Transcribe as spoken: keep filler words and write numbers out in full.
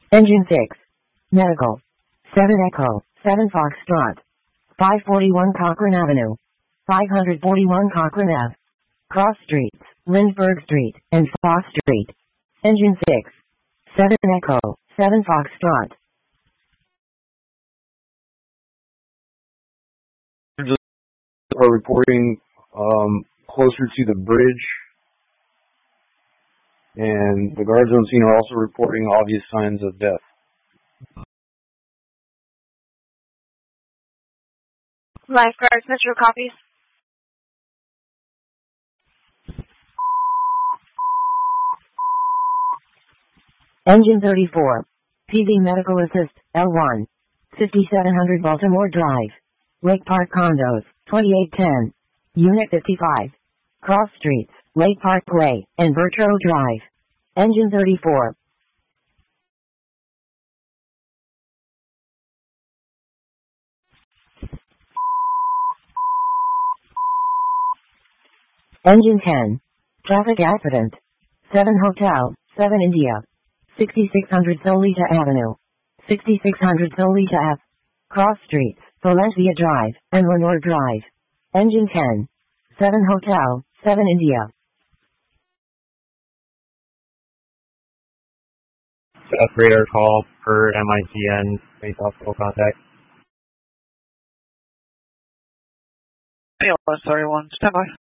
Engine six. Medical. seven Echo, seven Foxtrot. five forty-one Cochrane Avenue. five forty-one Cochrane Ave. Cross Streets, Lindbergh Street, and Fox Street. Engine six. seven Echo, seven Foxtrot. Are reporting um, closer to the bridge, and the guards on scene are also reporting obvious signs of death. Lifeguards, Metro copies. Engine thirty-four. P V Medical Assist, L one. fifty-seven hundred Baltimore Drive. Lake Park Condos, twenty-eight ten. Unit fifty-five. Cross Streets, Lake Parkway, and Bertro Drive. Engine thirty-four. Engine ten. Traffic accident. seven Hotel, seven India. sixty-six hundred Solita Avenue. sixty-six hundred Solita Ave. Cross Streets, Valencia Drive, and Lenore Drive. Engine ten. seven Hotel, seven India. South radar call per M I C N, base hospital contact. A L S thirty-one, stand by.